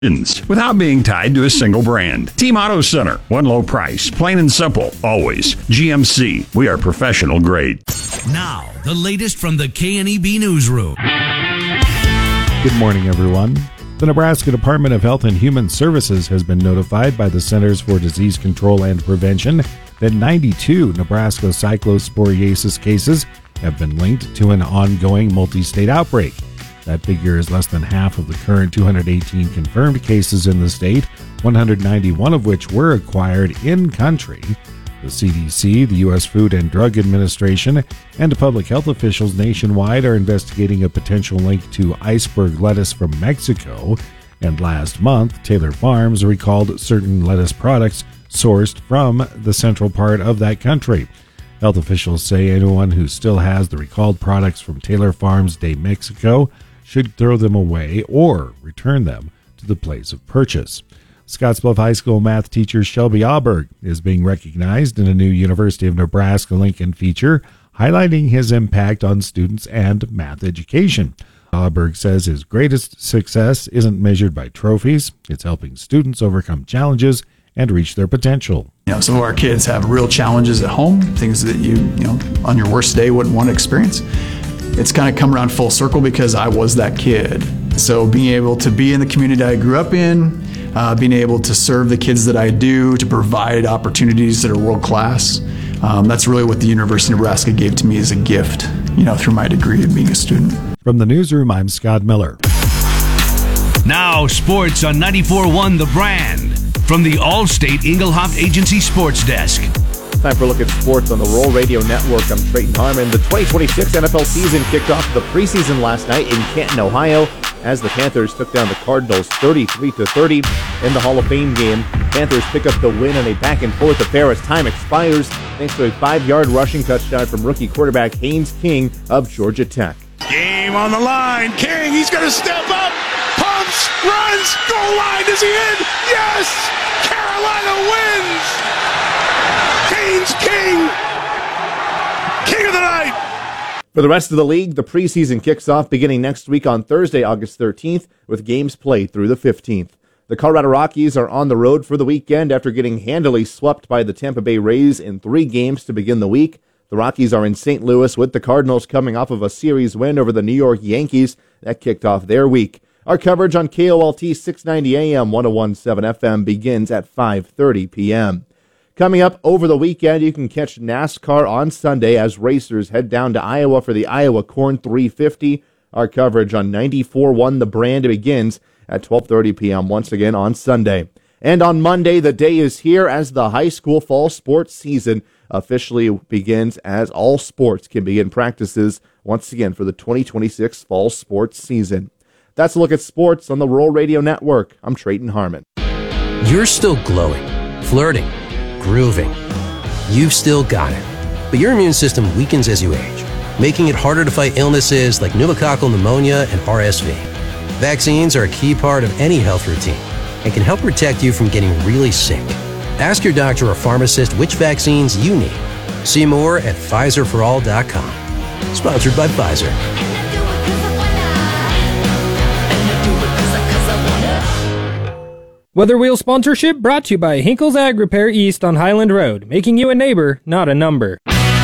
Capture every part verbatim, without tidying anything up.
without being tied to a single brand. Team Auto Center, one low price, plain and simple, always. G M C, we are professional grade. Now, the latest from the K N E B Newsroom. Good morning, everyone. The Nebraska Department of Health and Human Services has been notified by the Centers for Disease Control and Prevention that ninety-two Nebraska cyclosporiasis cases have been linked to an ongoing multi-state outbreak. That figure is less than half of the current two hundred eighteen confirmed cases in the state, one hundred ninety-one of which were acquired in-country. The C D C, the U S Food and Drug Administration, and public health officials nationwide are investigating a potential link to iceberg lettuce from Mexico. And last month, Taylor Farms recalled certain lettuce products sourced from the central part of that country. Health officials say anyone who still has the recalled products from Taylor Farms de Mexico should throw them away or return them to the place of purchase. Scottsbluff High School math teacher Shelby Alberg is being recognized in a new University of Nebraska-Lincoln feature highlighting his impact on students and math education. Alberg says his greatest success isn't measured by trophies, it's helping students overcome challenges and reach their potential. You know, some of our kids have real challenges at home, things that you, you know, on your worst day wouldn't want to experience. It's kind of come around full circle because I was that kid. So being able to be in the community I grew up in, uh, being able to serve the kids that I do, to provide opportunities that are world class, um, that's really what the University of Nebraska gave to me as a gift, you know, through my degree of being a student. From the newsroom, I'm Scott Miller. Now, sports on ninety-four point one The Brand. From the Allstate Engelhoff Agency Sports Desk. Time for a look at sports on the Roll Radio Network. I'm Trayton Harmon. The twenty twenty-six N F L season kicked off the preseason last night in Canton, Ohio, as the Panthers took down the Cardinals thirty-three to thirty in the Hall of Fame game. Panthers pick up the win in a back-and-forth affair as time expires, thanks to a five-yard rushing touchdown from rookie quarterback Haynes King of Georgia Tech. Game on the line. King, he's going to step up. Pumps, runs, goal line. Is he in? Yes! Carolina wins! Haynes King, King of the night. For the rest of the league, the preseason kicks off beginning next week on Thursday, August thirteenth, with games played through the fifteenth. The Colorado Rockies are on the road for the weekend after getting handily swept by the Tampa Bay Rays in three games to begin the week. The Rockies are in Saint Louis with the Cardinals coming off of a series win over the New York Yankees that kicked off their week. Our coverage on K O L T six ninety A M, one oh one point seven F M begins at five thirty p.m. Coming up over the weekend, you can catch NASCAR on Sunday as racers head down to Iowa for the Iowa Corn three fifty. Our coverage on ninety-four point one The Brand begins at twelve thirty p.m. once again on Sunday. And on Monday, the day is here as the high school fall sports season officially begins, as all sports can begin practices once again for the twenty twenty-six fall sports season. That's a look at sports on the Rural Radio Network. I'm Trayton Harmon. You're still glowing, flirting, grooving. You've still got it. But your immune system weakens as you age, making it harder to fight illnesses like pneumococcal pneumonia and R S V. Vaccines are a key part of any health routine and can help protect you from getting really sick. Ask your doctor or pharmacist which vaccines you need. See more at Pfizer for all dot com. Sponsored by Pfizer. Weather Wheel sponsorship brought to you by Hinkle's Ag Repair East on Highland Road, making you a neighbor, not a number.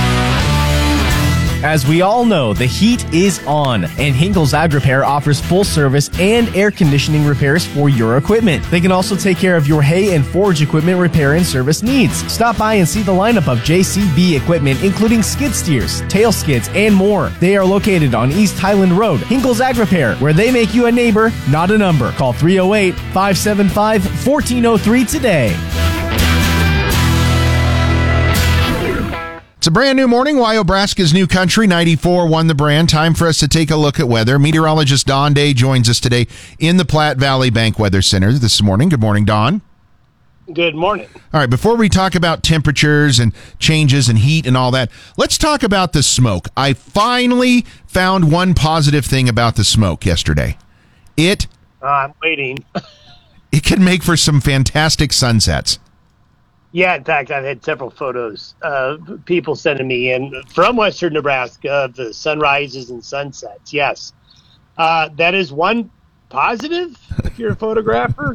As we all know, the heat is on, and Hinkle's Ag Repair offers full service and air conditioning repairs for your equipment. They can also take care of your hay and forage equipment repair and service needs. Stop by and see the lineup of J C B equipment, including skid steers, tail skids, and more. They are located on East Highland Road. Hinkle's Ag Repair, where they make you a neighbor, not a number. Call three oh eight, five seven five, one four oh three today. It's a brand new morning. Wyobraska's New Country, ninety-four point one The Brand. Time for us to take a look at weather. Meteorologist Don Day joins us today in the Platte Valley Bank Weather Center this morning. Good morning, Don. Good morning. All right, before we talk about temperatures and changes and heat and all that, let's talk about the smoke. I finally found one positive thing about the smoke yesterday. It, uh, I'm waiting. It can make for some fantastic sunsets. Yeah, in fact, I've had several photos of people sending me in from western Nebraska of the sunrises and sunsets. Yes, uh, that is one positive if you're a photographer.